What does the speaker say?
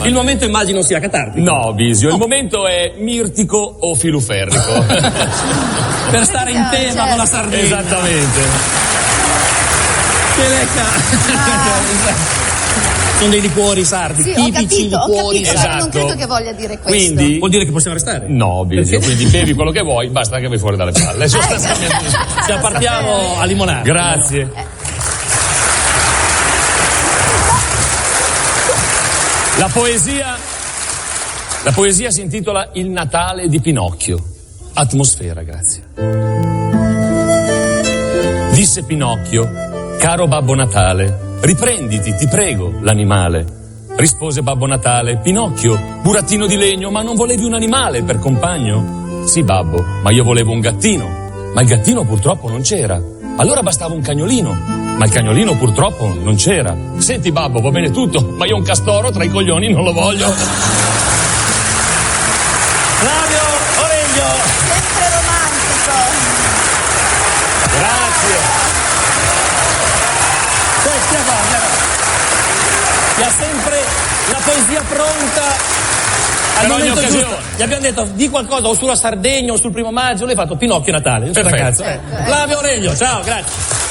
Il momento immagino sia catartico. No, Bisio, il momento è mirtico o filuferrico. Per stare in tema con la Sardegna. Esattamente. Che lecca. Sono dei liquori sardi, Sì, tipici ho liquori capito, sardi. ma non credo che voglia dire questo. Quindi Vuol dire che possiamo restare? no, Bisio, quindi bevi quello che vuoi, basta che vai fuori dalle palle. Sostanzialmente. Ci appartiamo a limonare. Grazie. La poesia si intitola Il Natale di Pinocchio. Atmosfera, grazie. Disse Pinocchio: caro Babbo Natale, riprenditi, ti prego, l'animale. Rispose Babbo Natale: Pinocchio, burattino di legno, ma non volevi un animale per compagno? Sì, babbo, ma io volevo un gattino. Ma il gattino purtroppo non c'era. Allora bastava un cagnolino, ma il cagnolino purtroppo non c'era. Senti babbo, va bene tutto, ma io un castoro tra i coglioni non lo voglio. Flavio Oreglio. Sempre romantico. Grazie. Che ha sempre la poesia pronta al Per ogni momento occasione. giusto. Gli abbiamo detto di qualcosa o sulla Sardegna o sul 1° maggio, lui ha fatto Pinocchio Natale. Perfetto. Flavio Oreglio, ciao, grazie.